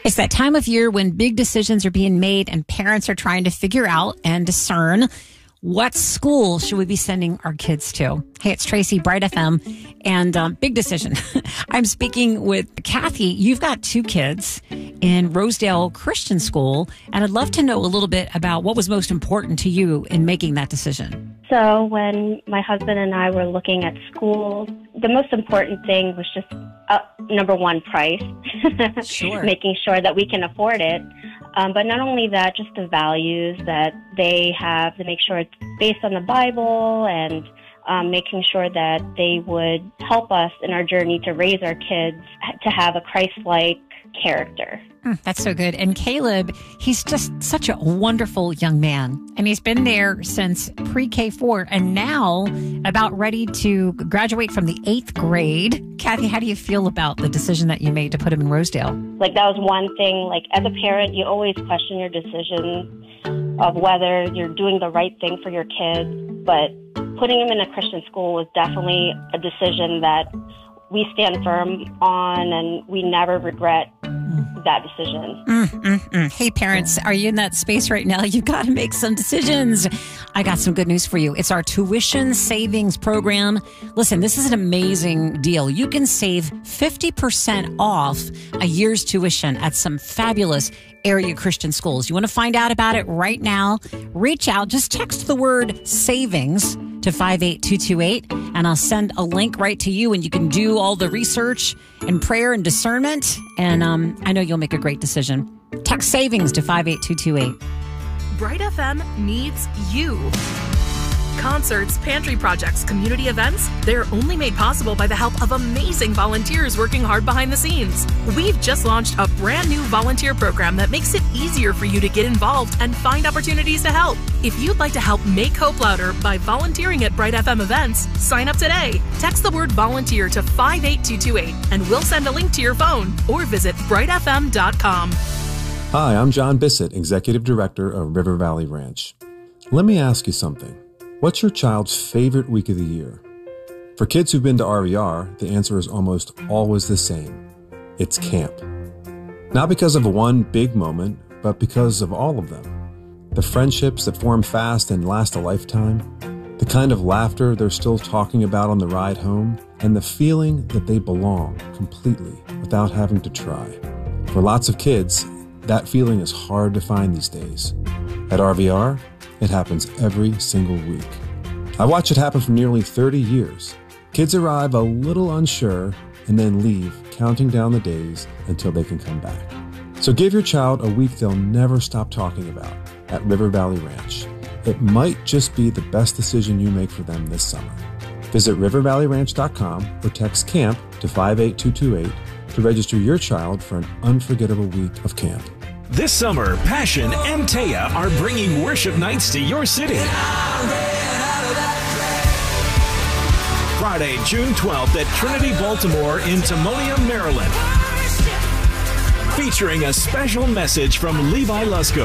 It's that time of year when big decisions are being made and parents are trying to figure out and discern what school should we be sending our kids to. Hey, it's Tracy, Bright FM, and big decision. I'm speaking with Kathy. You've got 2 kids in Rosedale Christian School, and I'd love to know a little bit about what was most important to you in making that decision. So when my husband and I were looking at schools, the most important thing was just, number one, price. Sure. Making sure that we can afford it. But not only that, just the values that they have, to make sure it's based on the Bible, and making sure that they would help us in our journey to raise our kids to have a Christ-like character. That's so good. And Caleb, he's just such a wonderful young man. And he's been there since pre-K4 and now about ready to graduate from the 8th grade. Kathy, how do you feel about the decision that you made to put him in Rosedale? Like, that was one thing. Like, as a parent, you always question your decision of whether you're doing the right thing for your kids. But putting him in a Christian school was definitely a decision that we stand firm on, and we never regret that decision. Hey, parents, are you in that space right now? You've got to make some decisions. I got some good news for you. It's our tuition savings program. Listen, this is an amazing deal. You can save 50% off a year's tuition at some fabulous area Christian schools. You want to find out about it right now? Reach out. Just text the word savings to 58228, and I'll send a link right to you, and you can do all the research and prayer and discernment, and I know you'll make a great decision. Text savings to 58228. Bright FM needs you. Concerts, pantry projects, community events, they're only made possible by the help of amazing volunteers working hard behind the scenes. We've just launched a brand new volunteer program that makes it easier for you to get involved and find opportunities to help. If you'd like to help make hope louder by volunteering at Bright FM events, sign up today. Text the word volunteer to 58228 and we'll send a link to your phone, or visit brightfm.com. Hi, I'm John Bissett, Executive Director of River Valley Ranch. Let me ask you something. What's your child's favorite week of the year? For kids who've been to RVR, the answer is almost always the same. It's camp. Not because of one big moment, but because of all of them. The friendships that form fast and last a lifetime, the kind of laughter they're still talking about on the ride home, and the feeling that they belong completely without having to try. For lots of kids, that feeling is hard to find these days. At RVR, it happens every single week. I watch it happen for nearly 30 years. Kids arrive a little unsure and then leave, counting down the days until they can come back. So give your child a week they'll never stop talking about at River Valley Ranch. It might just be the best decision you make for them this summer. Visit rivervalleyranch.com or text CAMP to 58228 to register your child for an unforgettable week of camp. This summer, Passion and Taya are bringing worship nights to your city. Friday, June 12th at Trinity Baltimore in Timonium, Maryland. Featuring a special message from Levi Lusko.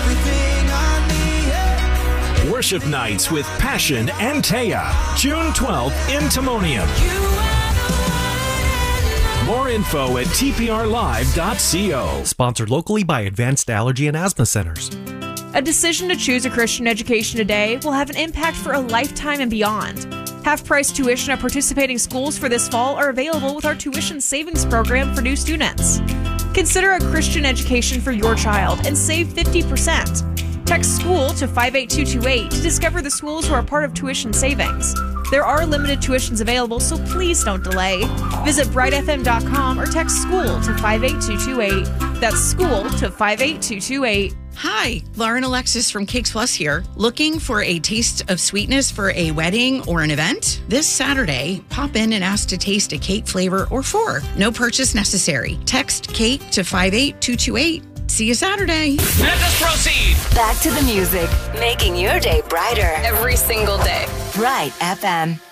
Worship nights with Passion and Taya, June 12th in Timonium. More info at tprlive.co. Sponsored locally by Advanced Allergy and Asthma Centers. A decision to choose a Christian education today will have an impact for a lifetime and beyond. Half-price tuition at participating schools for this fall are available with our tuition savings program for new students. Consider a Christian education for your child and save 50%. Text SCHOOL to 58228 to discover the schools who are part of tuition savings. There are limited tuitions available, so please don't delay. Visit brightfm.com or text SCHOOL to 58228. That's SCHOOL to 58228. Hi, Lauren Alexis from Cakes Plus here. Looking for a taste of sweetness for a wedding or an event? This Saturday, pop in and ask to taste a cake flavor or 4. No purchase necessary. Text CAKE to 58228. See you Saturday. Let us proceed. Back to the music, making your day brighter every single day. Bright FM.